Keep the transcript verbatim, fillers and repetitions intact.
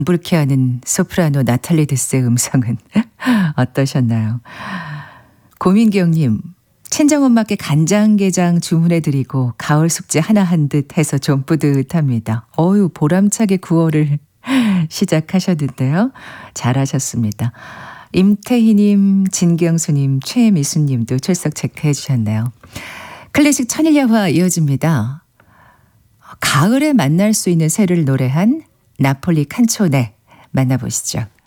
불쾌하는 소프라노 나탈리 데스의 음성은 어떠셨나요? 고민경님, 친정엄마께 간장게장 주문해드리고 가을 숙제 하나 한 듯 해서 좀 뿌듯합니다. 어유 보람차게 구월을 시작하셨는데요. 잘하셨습니다. 임태희님, 진경수님, 최미수님도 출석 체크해 주셨네요. 클래식 천일야화 이어집니다. 가을에 만날 수 있는 새를 노래한 나폴리 칸초네 만나보시죠.